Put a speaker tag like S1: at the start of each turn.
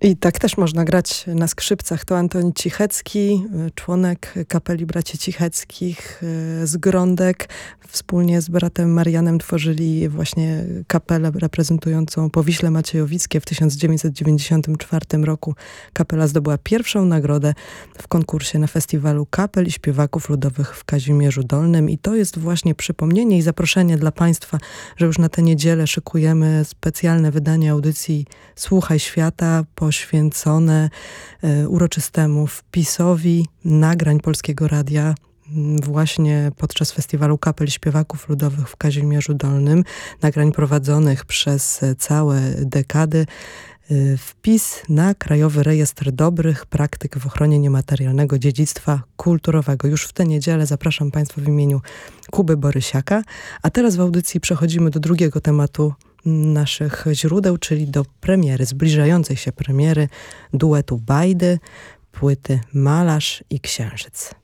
S1: I tak też można grać na skrzypcach. To Antoni Cichecki, członek kapeli braci Cicheckich z Grądek. Wspólnie z bratem Marianem tworzyli właśnie kapelę reprezentującą Powiśle Maciejowickie. W 1994 roku kapela zdobyła pierwszą nagrodę w konkursie na festiwalu kapel i śpiewaków ludowych w Kazimierzu Dolnym. I to jest właśnie przypomnienie i zaproszenie dla Państwa, że już na tę niedzielę szykujemy specjalne wydanie audycji Słuchaj Świata, poświęcone uroczystemu wpisowi nagrań Polskiego Radia właśnie podczas festiwalu kapel i śpiewaków ludowych w Kazimierzu Dolnym, nagrań prowadzonych przez całe dekady. Wpis na Krajowy Rejestr Dobrych Praktyk w Ochronie Niematerialnego Dziedzictwa Kulturowego. Już w tę niedzielę zapraszam Państwa w imieniu Kuby Borysiaka. A teraz w audycji przechodzimy do drugiego tematu naszych źródeł, czyli do premiery, zbliżającej się premiery duetu Bajdy, płyty Malarz i Księżyc.